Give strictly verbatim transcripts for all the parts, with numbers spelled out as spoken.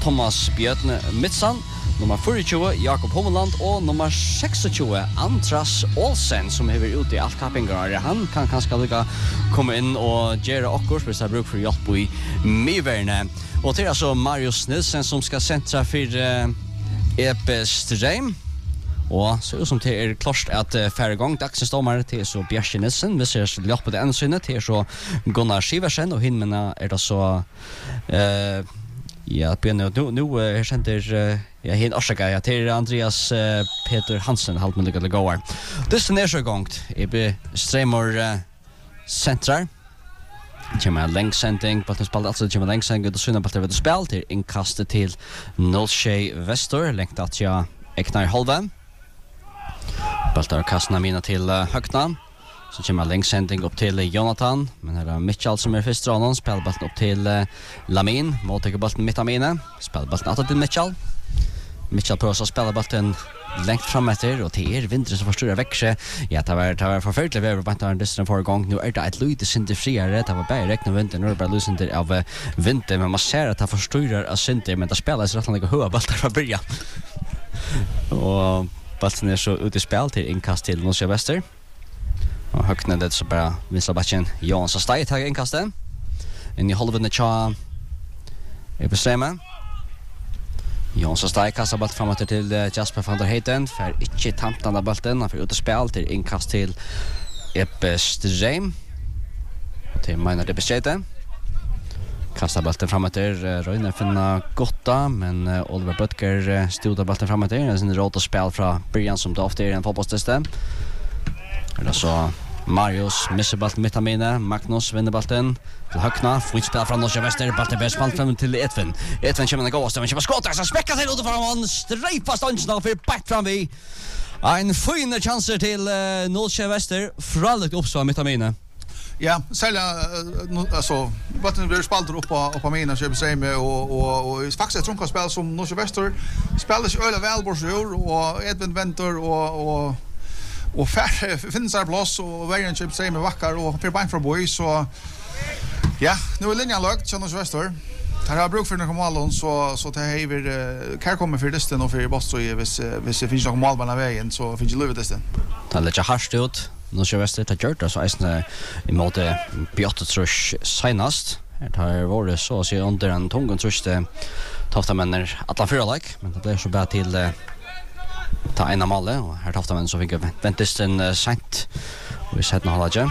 Thomas Bjørn Mitsan, nummer tjuefire Jakob Homeland og nummer tjueseks Andras Olsen som er ute i alt kappingar. Han kan kanskje lika komme inn og gjøre okkur hvis det er bruk for hjelp i myverne. Og til altså Marius Nilsen som skal sentra for uh, E P Stream. Og så som det er klart at uh, færre gang dagsens dommer til så Bjerke Nilsen. Vi ser hjelp på det ene synet til så Gunnar Siversen og hinmene er det så uh, ja, begynner nu nu uh, sender uh, ja, hin orsaka ja, til Andreas uh, Peter Hansen halt med det går. Det er så gångt. E P Streamer uh, centrar. Kjemmer lengsending, bolten spalt altså kjemmer lengsending, og synder bolten ved å spille til innkastet til Nolsjøy Vestor, lengt at ja, Eknar Holve. Bolten kastene mine til uh, Høgna. Så kommer lengsending opp til Jonathan, men her er Mitchell som er først rånen, spiller bolten opp til uh, Lamin, måttekker bolten midt av mine, spiller bolten atter til Mitchell. Mitchell prøver å spille bolten lengt fram etter, og til er vindre som forstår vekk seg. Ja, det var, det var forfølgelig ved å vente en distan forrige gang. Nå er det et lyd sinter friere, det var bare rekne vinter, nå er det bare lyd sinter av vinter, men man ser at det forstår av sinter, men det spiller så rett og slett høye bolter fra byrja. Og bolten er så ute i spill til innkast til Nolsjøy Vester. Og høkne det så bare vinsla bakken Johan Sastei tar innkastet. Inn i holvene tja er bestremet. Johan Sastei kastar bolten framåt til uh, Jasper van der Heiden. For ikke tamtende bolten. Han får ut og spill til innkast til E P Stream. Til Meinar Ebbeskjete. Kastar bolten framåt til uh, Røyne finner Gotta, men uh, Oliver Bøtker uh, stod bolten framåt til. Det er sin råd å spille fra byrjan som det ofte er i en fotballstiste. Det er så Marius misser bolten midt av mine. Magnus vinner bolten til Høgna. Fint spil fra Nolsjøy Vester. Bolten blir spalt frem til Edvin. Edvin kommer den gåste, men kommer skåter. Så spekka til utenfor han. Streipa stansen og fyrir bætt fram vi. En fine chanser til uh, Nolsjøy Vester. Fralligt oppsvar midt av mine. Ja, særlig, uh, altså, bolten blir spalt opp på mine, så jeg vil med, og, og, og faktisk et trunkaspil som Nolsjøy Vester spiller ikke øyla velborsjord, og Edvin venter, og, og og fær finnes her plass og veien kjøp seg med vakker og fyrir bein fra boi, så ja, nu er linjen løgt Kjønnes Vestor. Her har bruk for noen målen, så, så det hever uh, kær kommer for disten og for Bostøy hvis, uh, hvis det finnes noen målbarn av veien, så finnes det løyve disten. Det er litt harsht ut, Nolsjøy Vester, det har gjort det, så eisende i måte bjottet trus senast. Det har vært så å si under en tungen trus til toftamenner atlan fyralaik, men det ble så bra til uh, ta ena malle, og her tafta menn så fikk jeg ventisten uh, sent og vi sett noe halvdje.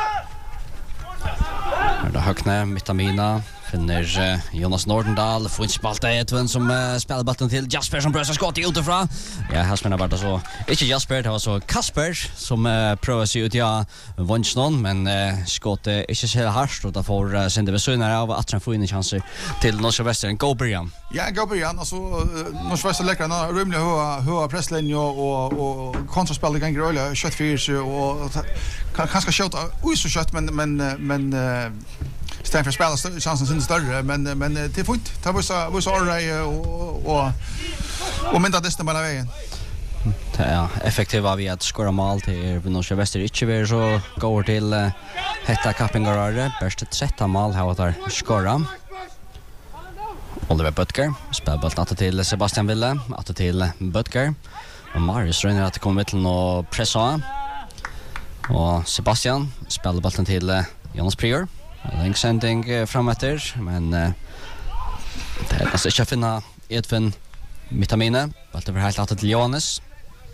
Her er det Høgne, Mittamina, finner uh, Jonas Nordendal, får ikke spalte Edvin som uh, spiller batten til Jasper som prøver seg skått i utenfra. Ja, her spiller bare så, ikke Jasper, det var så Kasper som uh, prøver seg ut i ja, Vonsnon, men uh, skått uh, ikke så hardt, og da får uh, sende besøgner av at han får inn i chanser til Nolsjøy Vester. En god början. Ja, en god början. Alltså, Nolsjøy Vester läckar en rymlig höga, höga presslinje och, och kontraspel gånger öliga kött för sig och kan kanske skjuta oj så kött, men men men uh, Sten för spela chansen sin större, men men det är fint. Det var så var så allra och och och men det är bara vägen. Det är effektivt av vi att skora mål till Nolsjøy Vester inte vill så går till uh, hetta kappingarare. Bäst tretton mål har där skora. Oliver Bøtker spelar bollen att till Sebastian Ville, att till Bøtker. Och Marius rönner att komma till och pressa. Och Sebastian spelar bollen till uh, Jonas Prior. Lengsending uh, framåter, men uh, det är nästan inte att finna Edvin Mittamine. Bollen var helt att till Johannes.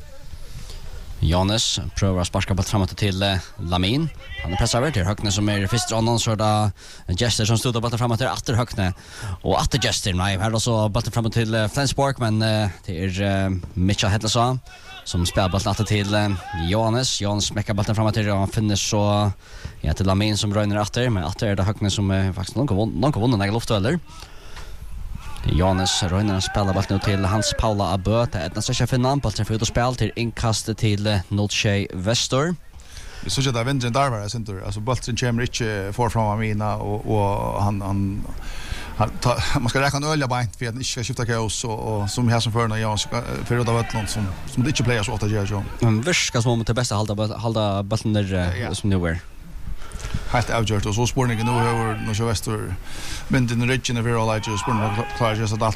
Johannes prøver å sparka bollen framåt til uh, Lamin. Han er pressar over til Høgne som er først annan, så er det Jester som stod og bollen framåt til atter Høgne. Og atter Jester, nei, her er også bollen framåt til uh, Flensborg, men uh, det er uh, Mitchell Hedlesa som spiller bollen atter til uh, Johannes. Johannes smekker bollen framåt til, og han finner så ja, til Lamin som røyner atter, men atter er det Høgne som uh, faktisk noen kan vunne når jeg lufter, eller? Johannes Røyner spelar bollen til Hans Paula Abø. Det er etna største finnan. Bollen får ut og spil til innkastet til Nolsjøy Vestor. Vi så att det vinner där var center. Alltså bollen kommer inte för fram av mina och och han han, han ta, man ska räkna ölja bänt för att inte ska skifta kaos och, och som här som för när jag för att av som som det inte spelar så åt jag. Men viska som det bästa hålla hålla bollen där som nu är. Helt avgjort, og så spurningen nu har Nolsjøy Vestor mynd i den ryggen av Virol Leitje, spurningen klarer ikke så